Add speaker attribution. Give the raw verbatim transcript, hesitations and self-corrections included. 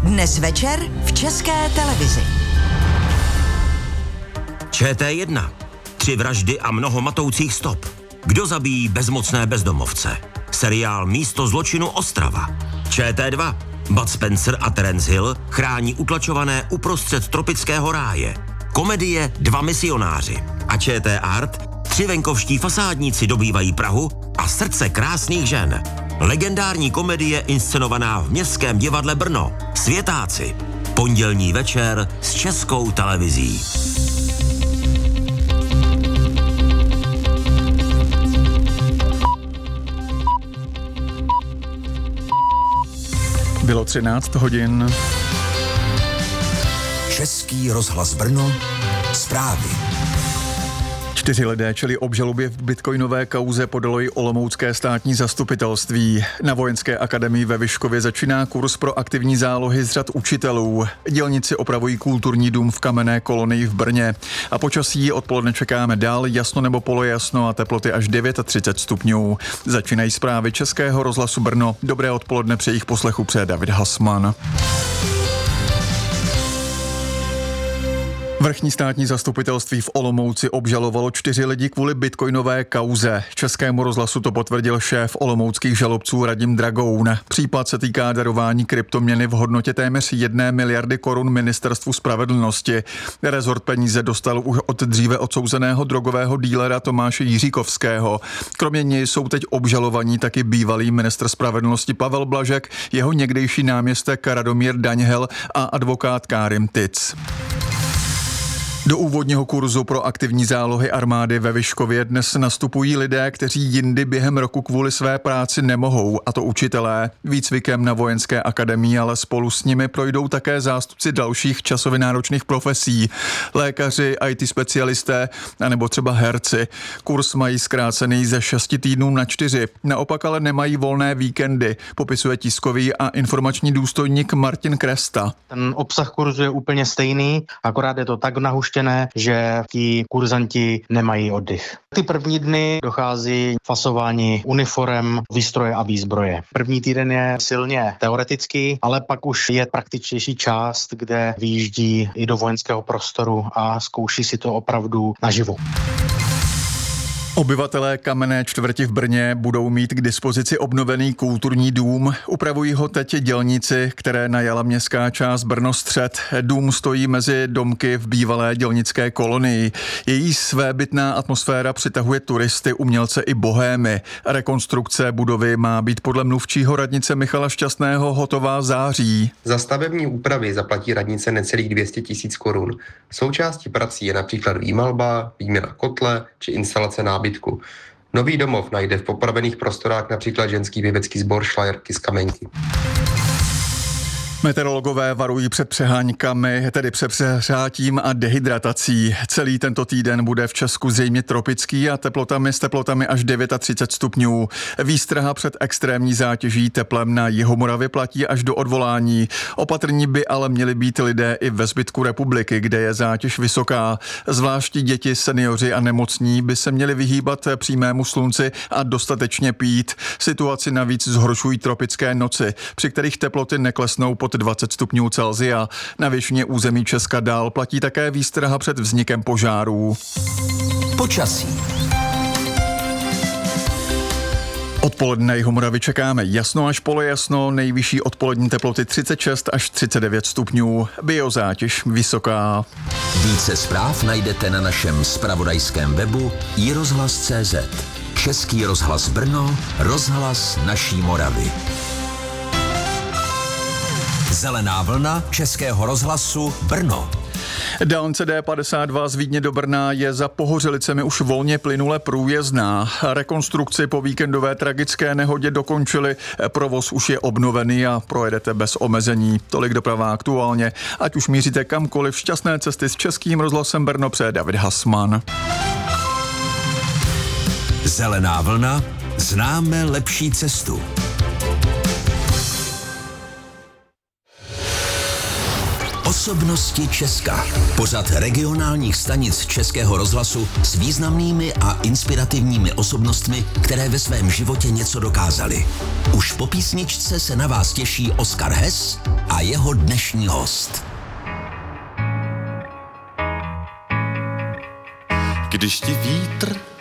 Speaker 1: Dnes večer v České televizi.
Speaker 2: Č T jedna. Tři vraždy a mnoho matoucích stop. Kdo zabíjí bezmocné bezdomovce? Seriál Místo zločinu Ostrava. Č T dva. Bud Spencer a Terence Hill chrání utlačované uprostřed tropického ráje. Komedie Dva misionáři. A Č T Art. Tři venkovští fasádníci dobývají Prahu a srdce krásných žen. Legendární komedie inscenovaná v Městském divadle Brno. Světáci. Pondělní večer s Českou televizí.
Speaker 3: Bylo třináct hodin.
Speaker 4: Český rozhlas Brno. Zprávy.
Speaker 3: Čtyři lidé čelí obžalobě v bitcoinové kauze, podalo ji olomoucké státní zastupitelství. Na Vojenské akademii ve Vyškově začíná kurz pro aktivní zálohy z řad učitelů. Dělníci opravují kulturní dům v Kamenné kolonii v Brně. A počasí odpoledne čekáme dál jasno nebo polojasno a teploty až třicet devět stupňů. Začínají zprávy Českého rozhlasu Brno. Dobré odpoledne, při jejich poslechu přeje David Hasman. Vrchní státní zastupitelství v Olomouci obžalovalo čtyři lidi kvůli bitcoinové kauze. Českému rozhlasu to potvrdil šéf olomouckých žalobců Radim Dragoun. Případ se týká darování kryptoměny v hodnotě téměř jedné miliardy korun Ministerstvu spravedlnosti. Rezort peníze dostal už od dříve odsouzeného drogového dílera Tomáše Jiříkovského. Kromě něj jsou teď obžalovaní taky bývalý ministr spravedlnosti Pavel Blažek, jeho někdejší náměstek Radomír Daňhel a advokát Kárim Tic. Do úvodního kurzu pro aktivní zálohy armády ve Vyškově dnes nastupují lidé, kteří jindy během roku kvůli své práci nemohou, a to učitelé. Výcvikem na Vojenské akademii, ale spolu s nimi projdou také zástupci dalších časově náročných profesí. Lékaři, í té specialisté anebo třeba herci. Kurz mají zkrácený ze šesti týdnů na čtyři. Naopak ale nemají volné víkendy, popisuje tiskový a informační důstojník Martin Kresta.
Speaker 5: Ten obsah kurzu je úplně stejný, akorát je to tak nahuštěné, že ti kurzanti nemají oddych. Ty první dny dochází fasování uniforem, výstroje a výzbroje. První týden je silně teoretický, ale pak už je praktičtější část, kde vyjíždí i do vojenského prostoru a zkouší si to opravdu naživo.
Speaker 3: Obyvatelé Kamenné čtvrti v Brně budou mít k dispozici obnovený kulturní dům. Upravují ho teď dělníci, které najala městská část Brno Střed. Dům stojí mezi domky v bývalé dělnické kolonii. Její svébytná atmosféra přitahuje turisty, umělce i bohémy. Rekonstrukce budovy má být podle mluvčího radnice Michala Šťastného hotová září.
Speaker 6: Za stavební úpravy zaplatí radnice necelých dvě stě tisíc korun. Součástí prací je například výmalba, výměna kotle či instalace nábytku. Nový domov najde v popravených prostorách například ženský pěvecký sbor Šlajerky z Kamenky.
Speaker 3: Meteorologové varují před přeháňkami, tedy před přehřátím a dehydratací. Celý tento týden bude v Česku zřejmě tropický a teplotami s teplotami až třicet devět stupňů. Výstraha před extrémní zátěží teplem na Jihomoravě platí až do odvolání. Opatrní by ale měli být lidé i ve zbytku republiky, kde je zátěž vysoká. Zvláště děti, seniori a nemocní by se měli vyhýbat přímému slunci a dostatečně pít. Situaci navíc zhoršují tropické noci, při kterých teploty neklesnou pod dvacet stupňů Celsia. Na většině území Česka dál platí také výstraha před vznikem požárů.
Speaker 4: Počasí.
Speaker 3: Odpoledne Jihomoravy čekáme jasno až polojasno, nejvyšší odpolední teploty třicet šest až třicet devět stupňů, biozátěž vysoká.
Speaker 4: Více zpráv najdete na našem zpravodajském webu i rozhlas tečka cé zet. Český rozhlas Brno, rozhlas naší Moravy. Zelená vlna Českého rozhlasu Brno.
Speaker 3: Dálnice D padesát dva z Vídně do Brna je za Pohořelicemi už volně plynule průjezdná. Rekonstrukci po víkendové tragické nehodě dokončili, provoz už je obnovený a projedete bez omezení. Tolik doprava aktuálně. Ať už míříte kamkoliv, šťastné cesty s Českým rozhlasem Brno přeje David Hasman.
Speaker 4: Zelená vlna, známe lepší cestu. Osobnosti Česka. Pořad regionálních stanic Českého rozhlasu s významnými a inspirativními osobnostmi, které ve svém životě něco dokázali. Už po písničce se na vás těší Oskar Hess a jeho dnešní host.
Speaker 7: Když ti vítr